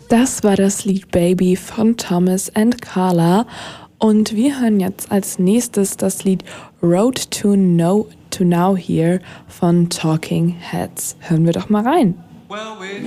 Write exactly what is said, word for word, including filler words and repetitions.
Das war das Lied Baby von Thomas and Carla. Und wir hören jetzt als nächstes das Lied Road to No to Now Here von Talking Heads. Hören wir doch mal rein. Well, we